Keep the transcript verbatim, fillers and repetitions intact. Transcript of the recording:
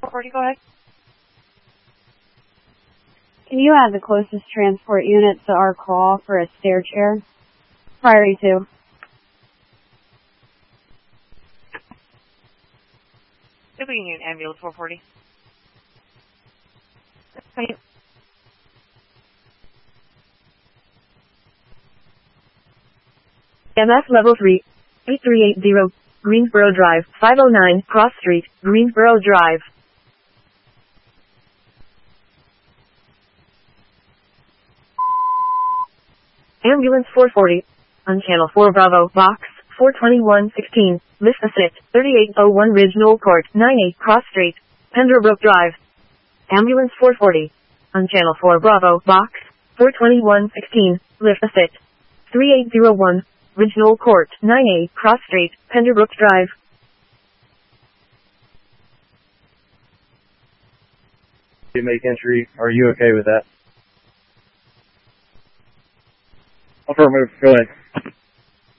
forty, go ahead. Can you add the closest transport unit to our call for a stair chair? Priority two. You'll be in ambulance four forty. Right. M F level three, eight three eight zero, Greensboro Drive, five oh nine, Cross Street, Greensboro Drive. Ambulance four forty, on Channel four Bravo, Box four twenty-one sixteen, Vista six, thirty-eight oh one Ridge Knoll Court, ninety-eight Cross Street, Pembroke Drive. Ambulance four forty, on Channel four Bravo, Box four twenty-one sixteen, Vista six, thirty-eight oh one Ridge Knoll Court, ninety-eight Cross Street, Pembroke Drive. You make entry. Are you okay with that? I'll move. Go ahead.